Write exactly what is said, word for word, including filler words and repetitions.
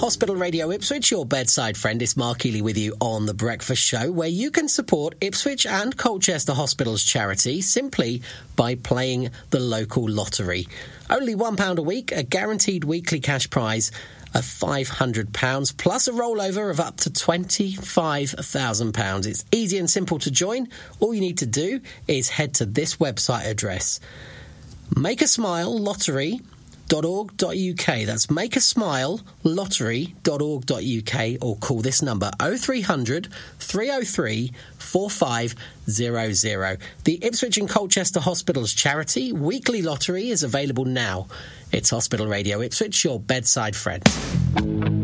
Hospital Radio Ipswich, your bedside friend. It's Mark Ely with you on The Breakfast Show, where you can support Ipswich and Colchester Hospitals charity simply by playing the local lottery. Only one pound a week, a guaranteed weekly cash prize of five hundred pounds, plus a rollover of up to twenty-five thousand pounds. It's easy and simple to join. All you need to do is head to this website address, make a smile lottery dot org dot U K. That's make a smile lottery dot org dot U K, or call this number oh three hundred, three oh three, four five zero zero. The Ipswich and Colchester Hospitals charity weekly lottery is available now. It's Hospital Radio Ipswich, your bedside friend.